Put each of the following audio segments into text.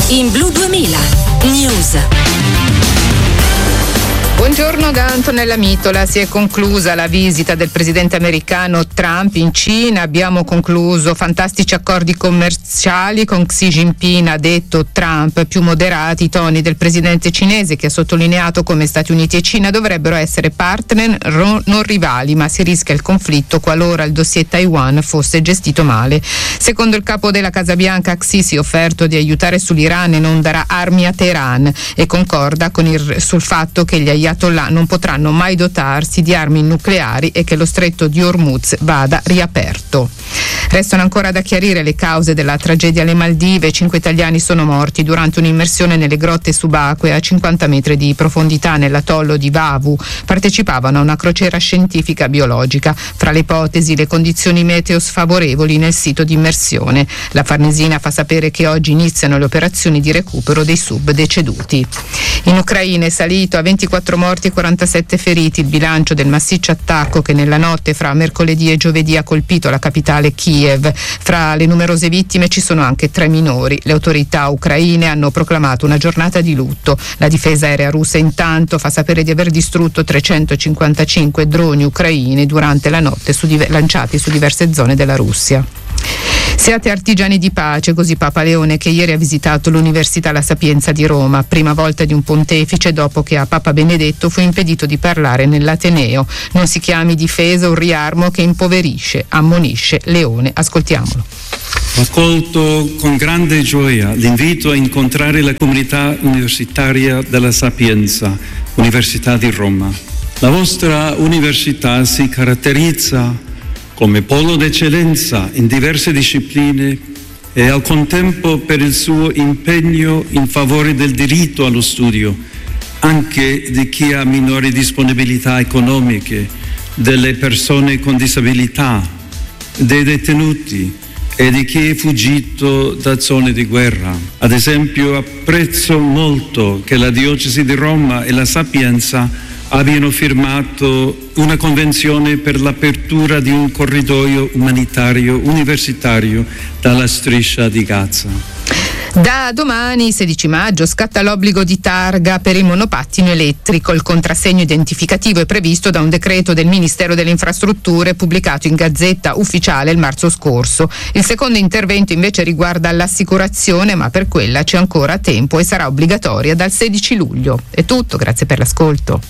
In Blu 2000 News. Buongiorno da Antonella Mitola. Si è conclusa la visita del presidente americano Trump in Cina. Abbiamo concluso fantastici accordi commerciali con Xi Jinping, ha detto Trump, più moderati i toni del presidente cinese, che ha sottolineato come Stati Uniti e Cina dovrebbero essere partner non rivali, ma si rischia il conflitto qualora il dossier Taiwan fosse gestito male. Secondo il capo della Casa Bianca, Xi si è offerto di aiutare sull'Iran e non darà armi a Teheran, e concorda sul fatto che gli ayatollah non potranno mai dotarsi di armi nucleari e che lo stretto di Hormuz vada riaperto. Restano ancora da chiarire le cause della tragedia alle Maldive. 5 italiani sono morti durante un'immersione nelle grotte subacquee a 50 metri di profondità nell'atollo di Vavu. Partecipavano a una crociera scientifica biologica. Fra le ipotesi, le condizioni meteo sfavorevoli nel sito di immersione. La Farnesina fa sapere che oggi iniziano le operazioni di recupero dei sub deceduti. In Ucraina è salito a 24 morti e 47 feriti il bilancio del massiccio attacco che nella notte fra mercoledì e giovedì ha colpito la capitale Kiev. Fra le numerose vittime ci sono anche 3 minori. Le autorità ucraine hanno proclamato una giornata di lutto. La difesa aerea russa intanto fa sapere di aver distrutto 355 droni ucraini durante la notte lanciati su diverse zone della Russia. Siate artigiani di pace, così Papa Leone, che ieri ha visitato l'Università La Sapienza di Roma, prima volta di un pontefice dopo che a Papa Benedetto fu impedito di parlare nell'Ateneo. Non si chiami difesa un riarmo che impoverisce, ammonisce Leone. Ascoltiamolo. Ho accolto con grande gioia l'invito a incontrare la comunità universitaria della Sapienza, Università di Roma. La vostra università si caratterizza come polo d'eccellenza in diverse discipline e al contempo per il suo impegno in favore del diritto allo studio, anche di chi ha minori disponibilità economiche, delle persone con disabilità, dei detenuti e di chi è fuggito da zone di guerra. Ad esempio, apprezzo molto che la Diocesi di Roma e la Sapienza abbiano firmato una convenzione per l'apertura di un corridoio umanitario universitario dalla striscia di Gaza. Da domani, 16 maggio, scatta l'obbligo di targa per il monopattino elettrico. Il contrassegno identificativo è previsto da un decreto del Ministero delle Infrastrutture pubblicato in Gazzetta Ufficiale il marzo scorso. Il secondo intervento invece riguarda l'assicurazione, ma per quella c'è ancora tempo e sarà obbligatoria dal 16 luglio. È tutto, grazie per l'ascolto.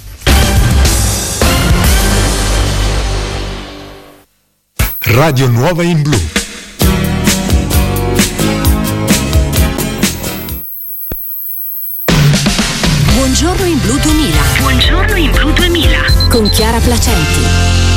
Radio Nuova in Blu. Buongiorno in Blu 2000. Buongiorno in Blu 2000. Con Chiara Placenti.